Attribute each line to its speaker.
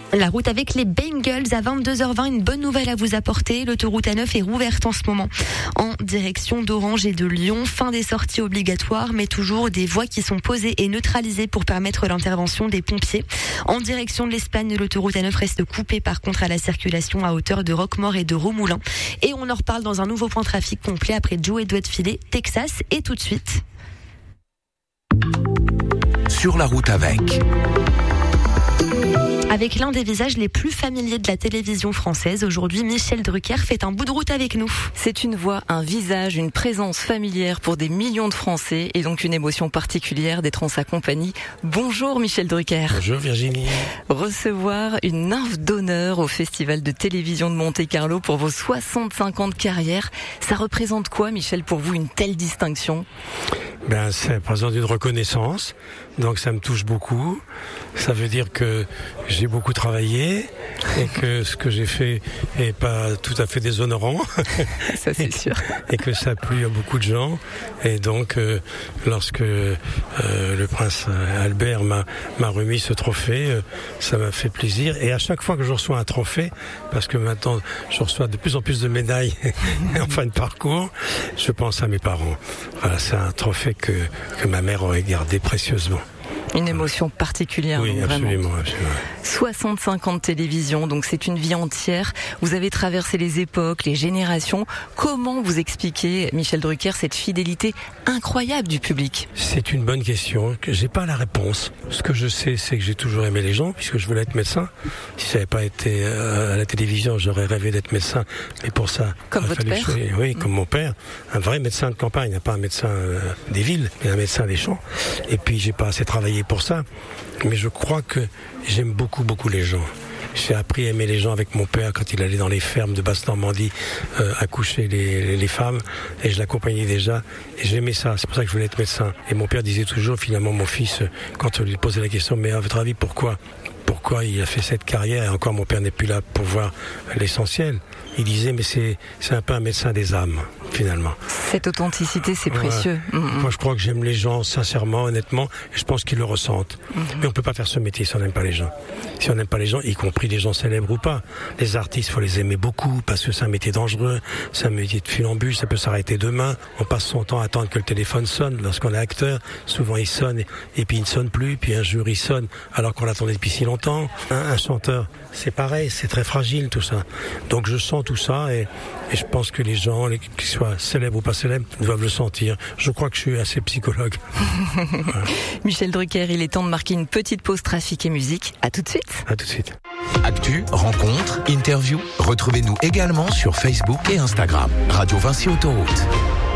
Speaker 1: La route avec les Bengals à 22h20. Une bonne nouvelle à vous apporter. L'autoroute A9 est rouverte en ce moment en direction d'Orange et de Lyon. Fin des sorties obligatoires, mais toujours des voies qui sont posées et neutralisées pour permettre l'intervention des pompiers. En direction de l'Espagne, l'autoroute A9 reste coupée par contre à la circulation à hauteur de Roquemaure et de Romoulin. Et on en reparle dans un nouveau point trafic complet après Joe et Doigt de filet, Texas, et tout de suite.
Speaker 2: Sur la route
Speaker 1: Avec l'un des visages les plus familiers de la télévision française, aujourd'hui, Michel Drucker fait un bout de route avec nous.
Speaker 3: C'est une voix, un visage, une présence familière pour des millions de Français et donc une émotion particulière d'être en sa compagnie. Bonjour Michel Drucker.
Speaker 4: Bonjour Virginie.
Speaker 3: Recevoir une nymphe d'honneur au Festival de télévision de Monte-Carlo pour vos 65 ans de carrière, ça représente quoi Michel pour vous une telle distinction ?
Speaker 4: Ça représente une reconnaissance, donc ça me touche beaucoup. Ça veut dire que j'ai beaucoup travaillé et que ce que j'ai fait est pas tout à fait déshonorant.
Speaker 3: Ça c'est sûr.
Speaker 4: Et que ça a plu à beaucoup de gens. Et donc, lorsque le prince Albert m'a remis ce trophée, ça m'a fait plaisir. Et à chaque fois que je reçois un trophée, parce que maintenant je reçois de plus en plus de médailles en fin de parcours, je pense à mes parents. Voilà, c'est un trophée que ma mère aurait gardé précieusement.
Speaker 3: Une émotion particulière.
Speaker 4: Oui, absolument.
Speaker 3: 65 ans de télévision, donc c'est une vie entière. Vous avez traversé les époques, les générations. Comment vous expliquez, Michel Drucker, cette fidélité incroyable du public ?
Speaker 4: C'est une bonne question, que j'ai pas la réponse. Ce que je sais, c'est que j'ai toujours aimé les gens, puisque je voulais être médecin. Si ça n'avait pas été à la télévision, j'aurais rêvé d'être médecin. Mais pour ça,
Speaker 3: comme votre père ?
Speaker 4: Oui, comme mon père. Un vrai médecin de campagne, pas un médecin des villes, mais un médecin des champs. Et puis, j'ai pas assez travaillé pour ça, mais je crois que j'aime beaucoup les gens. J'ai appris à aimer les gens avec mon père quand il allait dans les fermes de Basse-Normandie accoucher les femmes, et je l'accompagnais déjà, et j'aimais ça. C'est pour ça que je voulais être médecin. Et mon père disait toujours, finalement, mon fils, quand on lui posait la question, mais à votre avis, pourquoi il a fait cette carrière, et encore mon père n'est plus là pour voir l'essentiel. Il disait, mais c'est un peu un médecin des âmes, finalement.
Speaker 3: Cette authenticité, c'est précieux.
Speaker 4: Moi, je crois que j'aime les gens sincèrement, honnêtement, et je pense qu'ils le ressentent. Mais on peut pas faire ce métier si on n'aime pas les gens. Si on n'aime pas les gens, y compris les gens célèbres ou pas. Les artistes, faut les aimer beaucoup, parce que c'est un métier dangereux, c'est un métier de funambule, ça peut s'arrêter demain. On passe son temps à attendre que le téléphone sonne. Lorsqu'on est acteur, souvent il sonne, et puis il ne sonne plus, puis un jour il sonne, alors qu'on l'attendait depuis si longtemps. Un chanteur, c'est pareil, c'est très fragile tout ça. Donc je sens tout ça, et je pense que les gens, qu'ils soient célèbres ou pas célèbres, doivent le sentir. Je crois que je suis assez psychologue. Voilà.
Speaker 3: Michel Drucker, il est temps de marquer une petite pause trafic et musique. À tout de suite.
Speaker 4: À tout de suite.
Speaker 2: Actu, rencontres, interviews. Retrouvez-nous également sur Facebook et Instagram. Radio Vinci Autoroute.